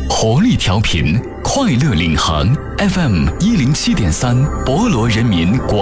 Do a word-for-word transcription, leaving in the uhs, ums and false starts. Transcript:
活力调频，快乐领航 F M 一零七点三，博罗人民广